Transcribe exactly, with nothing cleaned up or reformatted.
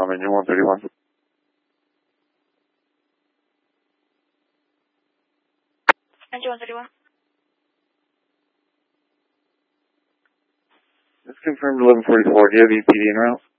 Tom Engine one thirty-one. Engine one thirty-one. Just confirmed eleven forty-four. Do you have E P D en route?